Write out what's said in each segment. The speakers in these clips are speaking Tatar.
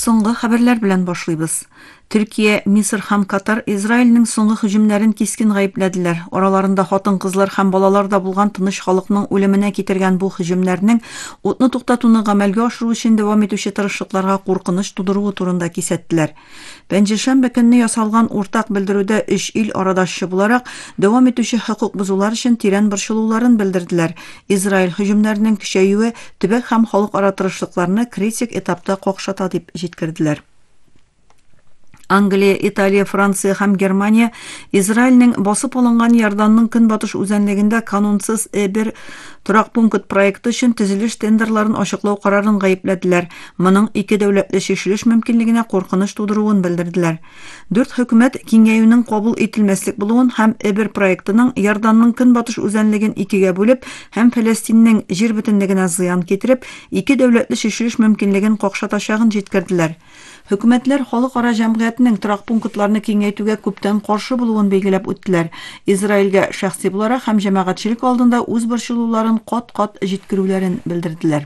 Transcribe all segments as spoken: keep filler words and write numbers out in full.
Соңгы хәбәрләр белән башлыйбыз. Төркия, Мисыр һәм Катар Израильнең соңгы һөҗүмнәрен кискен гаепләделәр. Араларында хатын-кызлар һәм балалар да булган тыныч халыкның үлеменә китергән бу һөҗүмнәрнең утны туктатуны гамәлгә ашыру өчен дәвам итүче тырышлыкларга куркыныч тудыруы турында кисәттеләр. Пәнҗешәмбе көнне ясалган уртак белдерүдә өч ил арадашчы буларак дәвам итүче хокук бузулар өчен тирән борчылуларын белдерделәр. Израиль һөҗүмнәренең көчәюе төбәк һәм халыкара тырышлыкларны критик этапта какшата дип җиткерделәр. Англия, Италия, Франция һәм Германия Израильнең басып алынган Ярданның көнбатыш үзәнлегендә канунсыз бер торак пункт проекты өчен төзелеш тендерларын ачыклау карарын гаепләделәр. Моның ике дәүләтле шешелеш мөмкинлегенә куркыныч тудыруын белдерделәр. Дүрт хөкүмәт киңәюнең кабул ителмәслек булуын һәм Эбер проектының Ярданның көнбатыш үзәнлеген икегә бүлеп һәм Фәләстиннең җир бөтенлегенә зыян китереп, ике дәүләтле шешелеш мөмкинлеген какшатачагын җиткерделәр. Хөкүмәтләр халыкара җәмгыятьнең торак пунктларны киңәйтүгә күптән каршы булуын билгеләп үттеләр. Израильгә шәхси буларак һәм җәмәгатьчелек алдында үз борчылуларын кат-кат җиткерүләрен белдерделәр.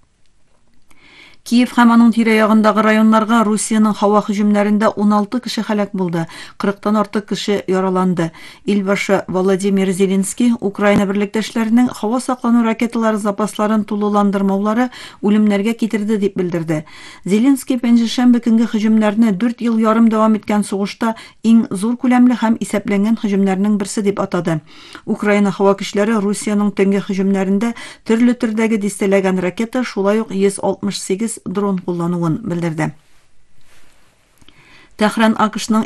Киев һәм аның тирә-ягындагы районнарга Русияның һава һөҗүмнәрендә ун алты кеше һәлак булды, кырыктан артык кеше яраланды. Илбашы Владимир Зеленский Украина берлектәшләренең һава саклану ракеталары запасларын тулыландырмаулары үлемнәргә китерде дип белдерде. Зеленский пәнҗешәмбе көнге һөҗүмнәрне дүрт ел ярым дәвам иткән сугышта иң зур күләмле һәм исәпләнгән һөҗүмнәрнең берсе дип атады. Украина һава көчләре Русияның төнге һөҗүмнәрендә төрле төрдәге дистәләгән ракета, шулай ук йөз алтмыш сигез дрон куллануын белдерде. Тәһран АКШның